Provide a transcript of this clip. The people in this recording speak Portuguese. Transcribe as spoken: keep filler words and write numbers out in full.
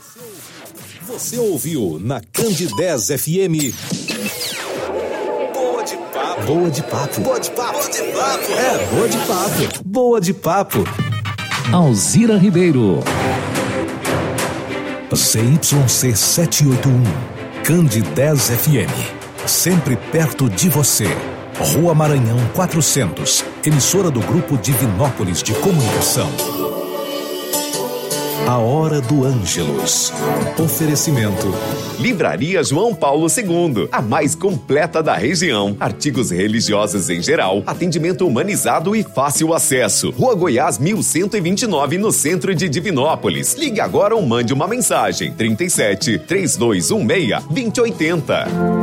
Você ouviu na Candidez F M. Boa de papo. Boa de papo. Boa de papo. Boa de papo. É, boa de papo. Boa de papo. Alzira Ribeiro. C Y C setecentos e oitenta e um. Candidez F M. Sempre perto de você. Rua Maranhão quatrocentos. Emissora do Grupo Divinópolis de Comunicação. A Hora do Ângelus. Oferecimento. Livraria João Paulo segundo, a mais completa da região. Artigos religiosos em geral, atendimento humanizado e fácil acesso. Rua Goiás mil cento e vinte e nove, no centro de Divinópolis. Ligue agora ou mande uma mensagem. trinta e sete, três dois um seis, dois zero oito zero.